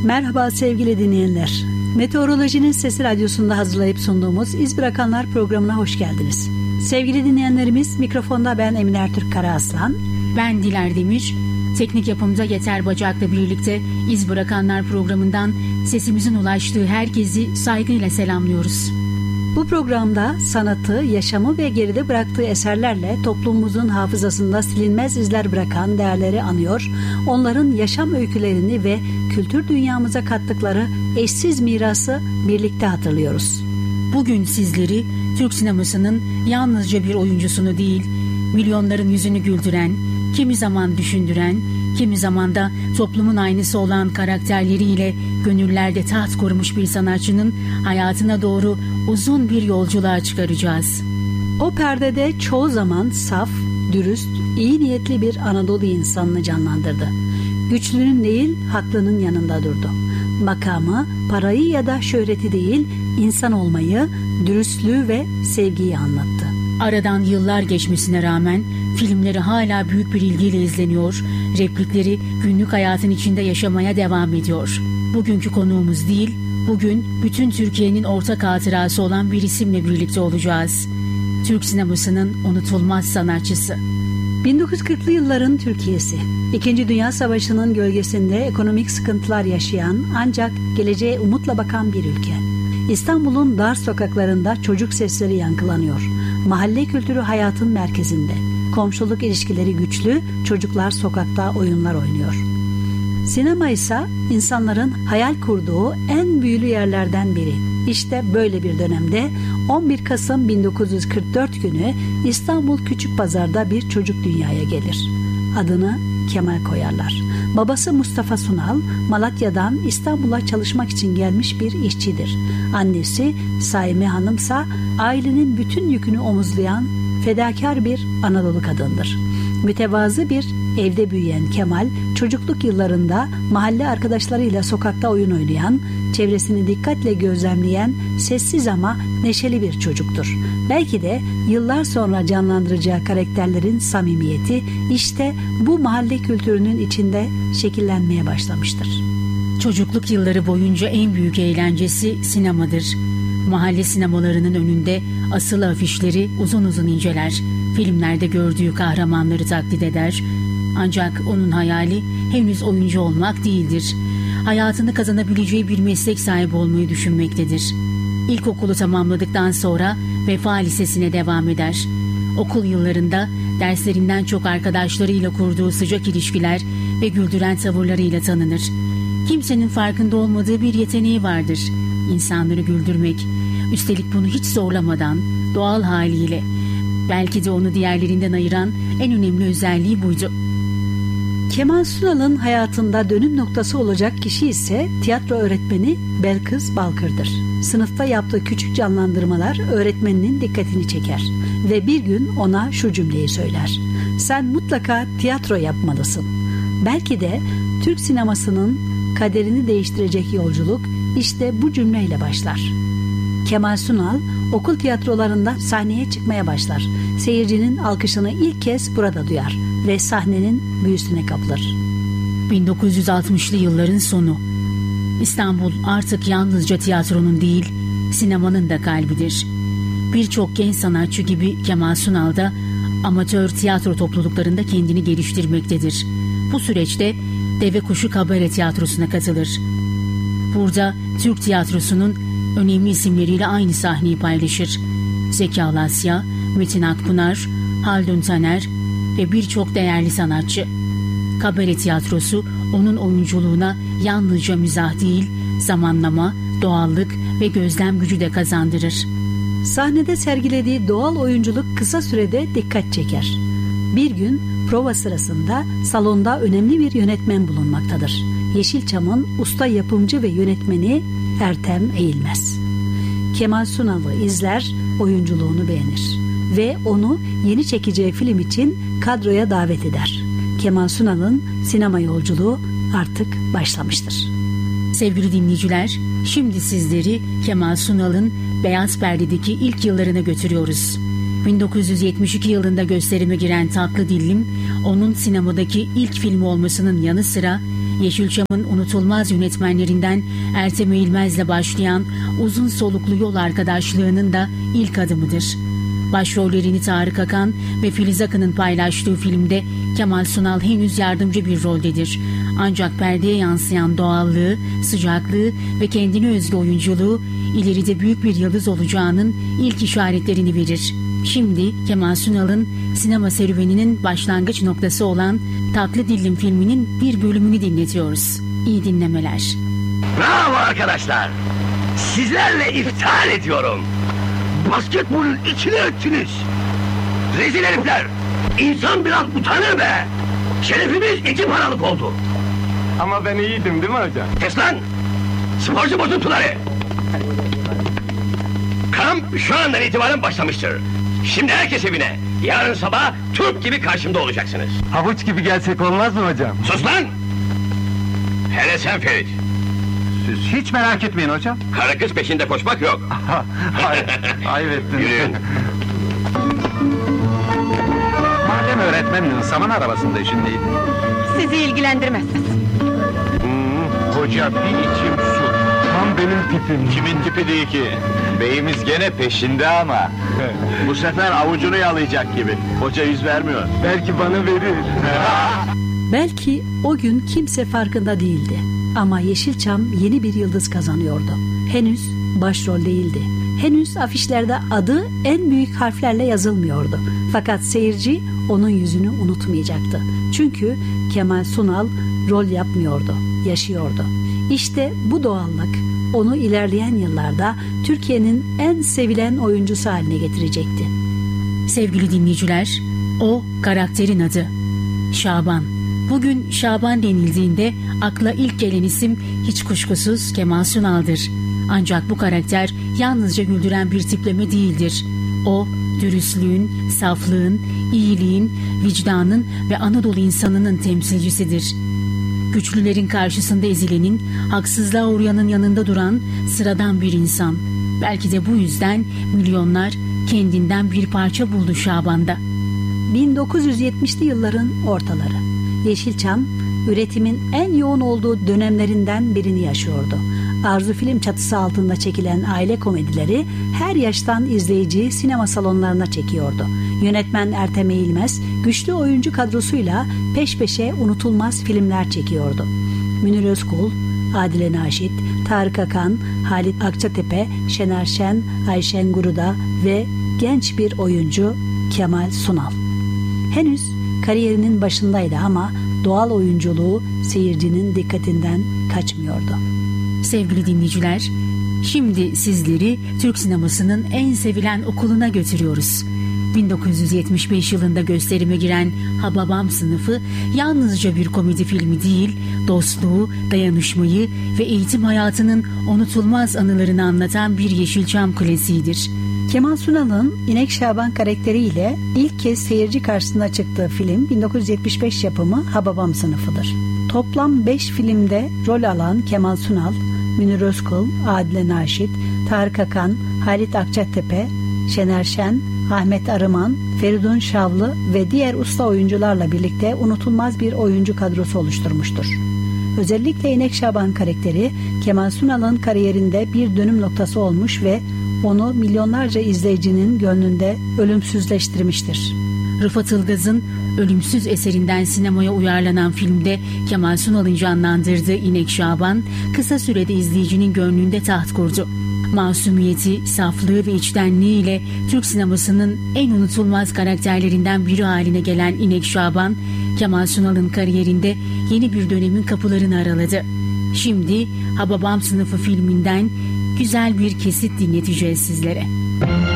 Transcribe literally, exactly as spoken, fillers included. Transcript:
Merhaba sevgili dinleyenler. Meteorolojinin Sesi Radyosu'nda hazırlayıp sunduğumuz İz Bırakanlar programına hoş geldiniz. Sevgili dinleyenlerimiz, mikrofonda ben Emine Ertürk Karaaslan. Ben Diler Demir. Teknik yapımda Yeter Bacak'la birlikte İz Bırakanlar programından sesimizin ulaştığı herkesi saygıyla selamlıyoruz. Bu programda sanatı, yaşamı ve geride bıraktığı eserlerle toplumumuzun hafızasında silinmez izler bırakan değerleri anıyor, onların yaşam öykülerini ve kültür dünyamıza kattıkları eşsiz mirası birlikte hatırlıyoruz. Bugün sizleri Türk sinemasının yalnızca bir oyuncusunu değil, milyonların yüzünü güldüren, kimi zaman düşündüren, kimi zaman da toplumun aynısı olan karakterleriyle gönüllerde taht kurmuş bir sanatçının hayatına doğru uzun bir yolculuğa çıkaracağız. O perdede çoğu zaman saf, dürüst, iyi niyetli bir Anadolu insanını canlandırdı. Güçlünün değil, haklının yanında durdu. Makamı, parayı ya da şöhreti değil, insan olmayı, dürüstlüğü ve sevgiyi anlattı. Aradan yıllar geçmesine rağmen filmleri hala büyük bir ilgiyle izleniyor, replikleri günlük hayatın içinde yaşamaya devam ediyor. Bugünkü konuğumuz değil, bugün bütün Türkiye'nin ortak hatırası olan bir isimle birlikte olacağız. Türk sinemasının unutulmaz sanatçısı. bin dokuz yüz kırklı yılların Türkiye'si. İkinci Dünya Savaşı'nın gölgesinde ekonomik sıkıntılar yaşayan ancak geleceğe umutla bakan bir ülke. İstanbul'un dar sokaklarında çocuk sesleri yankılanıyor. Mahalle kültürü hayatın merkezinde. Komşuluk ilişkileri güçlü, çocuklar sokakta oyunlar oynuyor. Sinema ise insanların hayal kurduğu en büyülü yerlerden biri. İşte böyle bir dönemde on bir Kasım bin dokuz yüz kırk dört günü İstanbul Küçükpazar'da bir çocuk dünyaya gelir. Adını Kemal koyarlar. Babası Mustafa Sunal, Malatya'dan İstanbul'a çalışmak için gelmiş bir işçidir. Annesi Saime Hanımsa ailenin bütün yükünü omuzlayan fedakar bir Anadolu kadındır. Mütevazı bir evde büyüyen Kemal, çocukluk yıllarında mahalle arkadaşlarıyla sokakta oyun oynayan, çevresini dikkatle gözlemleyen, sessiz ama neşeli bir çocuktur. Belki de yıllar sonra canlandıracağı karakterlerin samimiyeti işte bu mahalle kültürünün içinde şekillenmeye başlamıştır. Çocukluk yılları boyunca en büyük eğlencesi sinemadır. Mahalle sinemalarının önünde asılı afişleri uzun uzun inceler, filmlerde gördüğü kahramanları taklit eder. Ancak onun hayali henüz oyuncu olmak değildir. Hayatını kazanabileceği bir meslek sahibi olmayı düşünmektedir. İlkokulu tamamladıktan sonra Vefa Lisesi'ne devam eder. Okul yıllarında derslerinden çok arkadaşlarıyla kurduğu sıcak ilişkiler ve güldüren tavırlarıyla tanınır. Kimsenin farkında olmadığı bir yeteneği vardır. İnsanları güldürmek. Üstelik bunu hiç zorlamadan, doğal haliyle. Belki de onu diğerlerinden ayıran en önemli özelliği buydu. Kemal Sunal'ın hayatında dönüm noktası olacak kişi ise tiyatro öğretmeni Belkıs Balkır'dır. Sınıfta yaptığı küçük canlandırmalar öğretmeninin dikkatini çeker ve bir gün ona şu cümleyi söyler: "Sen mutlaka tiyatro yapmalısın." Belki de Türk sinemasının kaderini değiştirecek yolculuk işte bu cümleyle başlar. Kemal Sunal okul tiyatrolarında sahneye çıkmaya başlar. Seyircinin alkışını ilk kez burada duyar ve sahnenin büyüsüne kapılır. bin dokuz yüz altmışlı yılların sonu. İstanbul artık yalnızca tiyatronun değil, sinemanın da kalbidir. Birçok genç sanatçı gibi Kemal Sunal da amatör tiyatro topluluklarında kendini geliştirmektedir. Bu süreçte Devekuşu Kabare Tiyatrosu'na katılır. Burada Türk tiyatrosunun önemli isimleriyle aynı sahneyi paylaşır. Zeki Alasya, Metin Akpınar, Haldun Taner ve birçok değerli sanatçı. Kabare tiyatrosu onun oyunculuğuna yalnızca mizah değil, zamanlama, doğallık ve gözlem gücü de kazandırır. Sahnede sergilediği doğal oyunculuk kısa sürede dikkat çeker. Bir gün prova sırasında salonda önemli bir yönetmen bulunmaktadır. Yeşilçam'ın usta yapımcı ve yönetmeni Ertem Eğilmez. Kemal Sunal'ı izler, oyunculuğunu beğenir ve onu yeni çekeceği film için kadroya davet eder. Kemal Sunal'ın sinema yolculuğu artık başlamıştır. Sevgili dinleyiciler, şimdi sizleri Kemal Sunal'ın Beyaz Perde'deki ilk yıllarına götürüyoruz. bin dokuz yüz yetmiş iki yılında gösterime giren Tatlı Dillim, onun sinemadaki ilk filmi olmasının yanı sıra Yeşilçam'ın unutulmaz yönetmenlerinden Ertem Eğilmez'le başlayan uzun soluklu yol arkadaşlığının da ilk adımıdır. Başrollerini Tarık Akan ve Filiz Akın'ın paylaştığı filmde Kemal Sunal henüz yardımcı bir roldedir. Ancak perdeye yansıyan doğallığı, sıcaklığı ve kendine özgü oyunculuğu ileride büyük bir yıldız olacağının ilk işaretlerini verir. Şimdi Kemal Sunal'ın sinema serüveninin başlangıç noktası olan Tatlı Dillim filminin bir bölümünü dinletiyoruz. İyi dinlemeler. Bravo arkadaşlar! Sizlerle iftihar ediyorum. Basketbolun içine ettiniz. Rezil herifler! İnsan biraz utanır be! Şerefimiz iki paralık oldu. Ama ben iyiydim değil mi hocam? Kes lan! Sporcu bozuntuları! Kamp şu andan itibaren başlamıştır. Şimdi herkes evine. Yarın sabah Türk gibi karşımda olacaksınız. Havuç gibi gelsek olmaz mı hocam? Sus lan! Hele sen Ferit. Siz hiç merak etmeyin hocam. Karı kız peşinde koşmak yok. Hayır, ayıp ettin. Yürüyün. Madem öğretmenin saman arabasında işindeydi. Sizi ilgilendirmez. Hmm, hoca bir içim su. Tam benim tipim. Kimin tipi değil ki? Beyimiz gene peşinde ama. Bu sefer avucunu yalayacak gibi. Hoca yüz vermiyor. Belki bana verir. Belki o gün kimse farkında değildi. Ama Yeşilçam yeni bir yıldız kazanıyordu. Henüz başrol değildi. Henüz afişlerde adı en büyük harflerle yazılmıyordu. Fakat seyirci onun yüzünü unutmayacaktı. Çünkü Kemal Sunal rol yapmıyordu, yaşıyordu. İşte bu doğallık onu ilerleyen yıllarda Türkiye'nin en sevilen oyuncusu haline getirecekti. Sevgili dinleyiciler, o karakterin adı Şaban. Bugün Şaban denildiğinde akla ilk gelen isim hiç kuşkusuz Kemal Sunal'dır. Ancak bu karakter yalnızca güldüren bir tipleme değildir. O, dürüstlüğün, saflığın, iyiliğin, vicdanın ve Anadolu insanının temsilcisidir. Güçlülerin karşısında ezilenin, haksızlığa uğrayanın yanında duran sıradan bir insan. Belki de bu yüzden milyonlar kendinden bir parça buldu Şaban'da. bin dokuz yüz yetmişli yılların ortaları. Yeşilçam, üretimin en yoğun olduğu dönemlerinden birini yaşıyordu. Arzu Film çatısı altında çekilen aile komedileri her yaştan izleyiciyi sinema salonlarına çekiyordu. Yönetmen Ertem Eğilmez, güçlü oyuncu kadrosuyla peş peşe unutulmaz filmler çekiyordu. Münir Özkul, Adile Naşit, Tarık Akan, Halit Akçatepe, Şener Şen, Ayşen Guruda ve genç bir oyuncu Kemal Sunal. Henüz kariyerinin başındaydı ama doğal oyunculuğu seyircinin dikkatinden kaçmıyordu. Sevgili dinleyiciler, şimdi sizleri Türk sinemasının en sevilen okuluna götürüyoruz. bin dokuz yüz yetmiş beş yılında gösterime giren Hababam Sınıfı yalnızca bir komedi filmi değil, dostluğu, dayanışmayı ve eğitim hayatının unutulmaz anılarını anlatan bir Yeşilçam klasiğidir. Kemal Sunal'ın İnek Şaban karakteriyle ilk kez seyirci karşısına çıktığı film bin dokuz yüz yetmiş beş yapımı Hababam Sınıfı'dır. Toplam beş filmde rol alan Kemal Sunal, Münir Özkul, Adile Naşit, Tarık Akan, Halit Akçatepe, Şener Şen, Ahmet Arıman, Feridun Şavlı ve diğer usta oyuncularla birlikte unutulmaz bir oyuncu kadrosu oluşturmuştur. Özellikle İnek Şaban karakteri Kemal Sunal'ın kariyerinde bir dönüm noktası olmuş ve onu milyonlarca izleyicinin gönlünde ölümsüzleştirmiştir. Rıfat Ilgaz'ın ölümsüz eserinden sinemaya uyarlanan filmde Kemal Sunal'ın canlandırdığı İnek Şaban kısa sürede izleyicinin gönlünde taht kurdu. Masumiyeti, saflığı ve içtenliğiyle Türk sinemasının en unutulmaz karakterlerinden biri haline gelen İnek Şaban, Kemal Sunal'ın kariyerinde yeni bir dönemin kapılarını araladı. Şimdi Hababam Sınıfı filminden güzel bir kesit dinleteceğiz sizlere.